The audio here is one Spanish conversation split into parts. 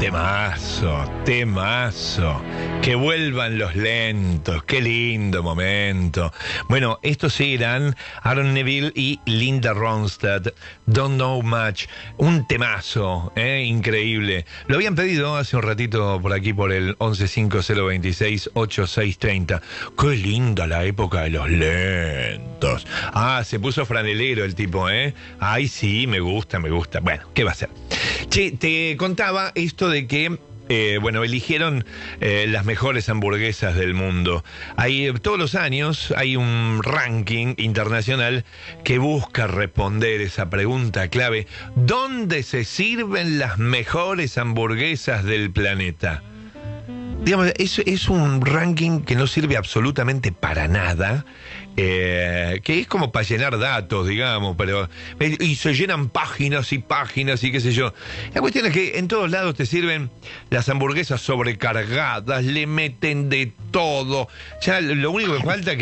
Temazo, temazo. Que vuelvan los lentos, qué lindo momento. Bueno, estos eran Aaron Neville y Linda Ronstadt, Don't Know Much. Un temazo, increíble. Lo habían pedido hace un ratito por aquí por el 1150268630. Qué linda la época de los lentos. Ah, se puso franelero el tipo, ¿eh? Ay, sí, me gusta, me gusta. Bueno, ¿qué va a ser? Che, te contaba esto de que eligieron las mejores hamburguesas del mundo. Todos los años hay un ranking internacional que busca responder esa pregunta clave: ¿dónde se sirven las mejores hamburguesas del planeta? Digamos, es un ranking que no sirve absolutamente para nada, que es como para llenar datos, digamos, y se llenan páginas y páginas y qué sé yo. La cuestión es que en todos lados te sirven las hamburguesas sobrecargadas, le meten de todo. Ya lo único que falta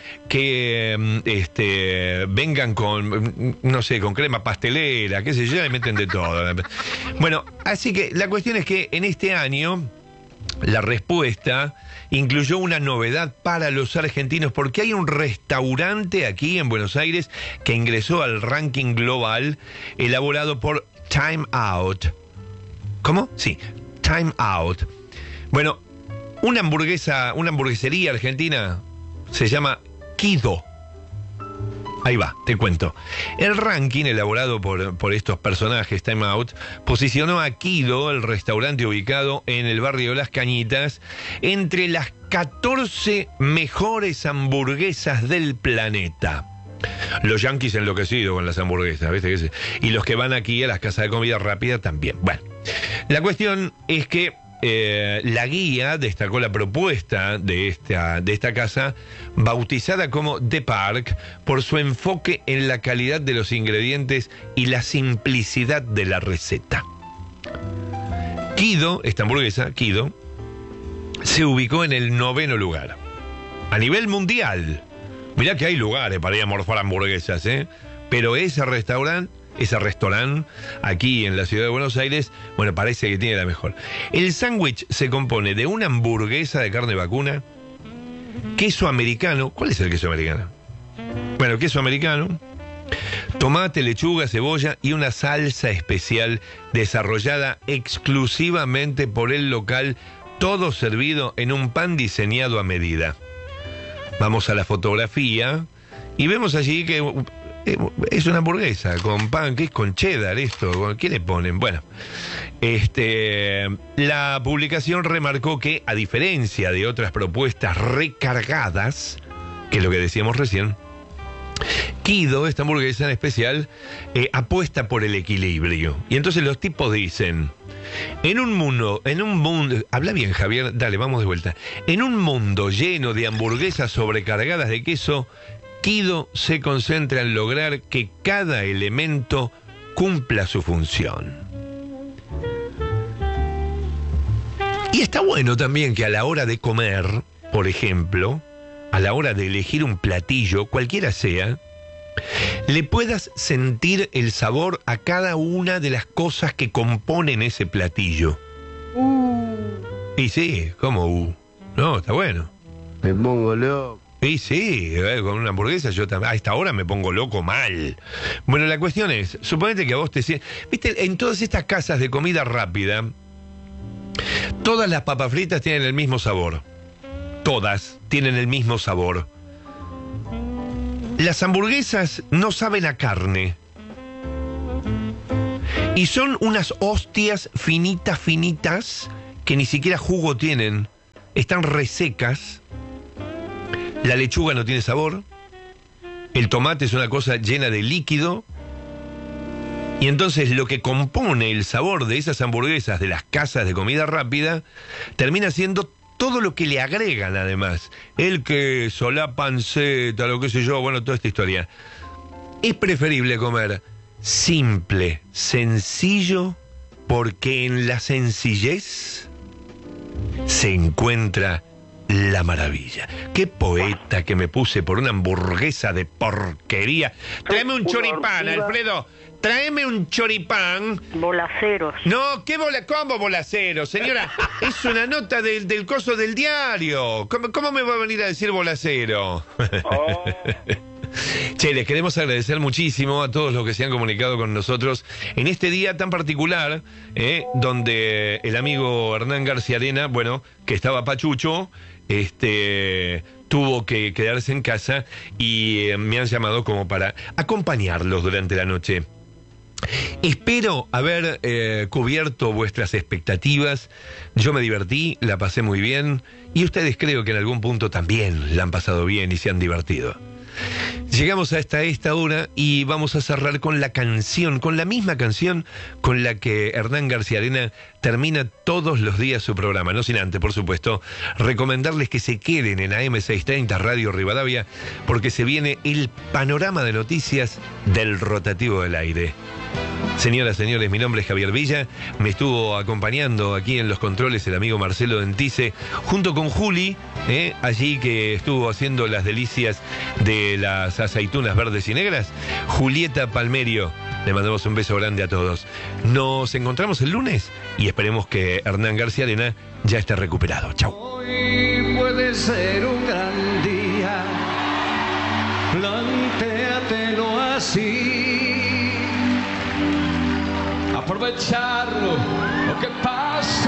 que vengan con, no sé, con crema pastelera, qué sé yo, le meten de todo. Bueno, así que la cuestión es que en este año la respuesta incluyó una novedad para los argentinos, porque hay un restaurante aquí en Buenos Aires que ingresó al ranking global elaborado por Time Out. ¿Cómo? Sí, Time Out. Bueno, una hamburguesería argentina se llama Quido. Ahí va, te cuento. El ranking elaborado por estos personajes, Time Out, posicionó a Quido, el restaurante ubicado en el barrio Las Cañitas, entre las 14 mejores hamburguesas del planeta. Los yanquis enloquecidos con las hamburguesas, ¿viste? Y los que van aquí a las casas de comida rápida también. Bueno, la cuestión es que la guía destacó la propuesta de esta casa, bautizada como The Park, por su enfoque en la calidad de los ingredientes y la simplicidad de la receta. Quido, esta hamburguesa, Quido, se ubicó en el 9º lugar. A nivel mundial, mirá que hay lugares para ir a morfar hamburguesas, pero ese restaurante aquí en la ciudad de Buenos Aires, bueno, parece que tiene la mejor. El sándwich se compone de una hamburguesa de carne vacuna, queso americano. ¿Cuál es el queso americano? Bueno, queso americano, tomate, lechuga, cebolla y una salsa especial desarrollada exclusivamente por el local, todo servido en un pan diseñado a medida. Vamos a la fotografía y vemos allí que es una hamburguesa con pan, que es con cheddar esto. ¿Qué le ponen? Bueno, la publicación remarcó que, a diferencia de otras propuestas recargadas, que es lo que decíamos recién, Quido, esta hamburguesa en especial, apuesta por el equilibrio. Y entonces los tipos dicen: en un mundo, habla bien, Javier, dale, vamos de vuelta. En un mundo lleno de hamburguesas sobrecargadas de queso, Quido se concentra en lograr que cada elemento cumpla su función. Y está bueno también que a la hora de comer, por ejemplo, a la hora de elegir un platillo, cualquiera sea, le puedas sentir el sabor a cada una de las cosas que componen ese platillo. Y sí, ¿cómo? No, está bueno. Me pongo loco. Y sí, con una hamburguesa yo también, a esta hora me pongo loco mal. Bueno, la cuestión es, suponete que a vos viste, en todas estas casas de comida rápida, todas las papas fritas tienen el mismo sabor. Todas tienen el mismo sabor. Las hamburguesas no saben a carne. Y son unas hostias finitas, que ni siquiera jugo tienen. Están resecas. La lechuga no tiene sabor. El tomate es una cosa llena de líquido. Y entonces lo que compone el sabor de esas hamburguesas de las casas de comida rápida termina siendo todo lo que le agregan además. El queso, la panceta, lo que sé yo, bueno, toda esta historia. Es preferible comer simple, sencillo, porque en la sencillez se encuentra la maravilla. Qué poeta que me puse por una hamburguesa de porquería. Tráeme un choripán, Alfredo. Tráeme un choripán. Bolaceros. No, ¿qué ¿cómo bolaceros, señora? Es una nota del coso del diario. ¿Cómo me va a venir a decir bolacero? Oh. Che, les queremos agradecer muchísimo a todos los que se han comunicado con nosotros en este día tan particular, donde el amigo Hernán García Arena, bueno, que estaba pachucho, tuvo que quedarse en casa y me han llamado como para acompañarlos durante la noche. Espero haber cubierto vuestras expectativas. Yo me divertí, la pasé muy bien y ustedes creo que en algún punto también la han pasado bien y se han divertido. Llegamos hasta esta hora y vamos a cerrar con la canción, con la misma canción con la que Hernán García Arena termina todos los días su programa. No sin antes, por supuesto, recomendarles que se queden en AM630 Radio Rivadavia, porque se viene el panorama de noticias del rotativo del aire. Señoras, señores, mi nombre es Javier Villa. Me estuvo acompañando aquí en los controles el amigo Marcelo Dentice, junto con Juli, allí que estuvo haciendo las delicias de las aceitunas verdes y negras. Julieta Palmerio. Le mandamos un beso grande a todos. Nos encontramos el lunes y esperemos que Hernán García Arena ya esté recuperado. Chau. Hoy puede ser un gran día. Plantéatelo así. Aprovecharlo, lo que pasa.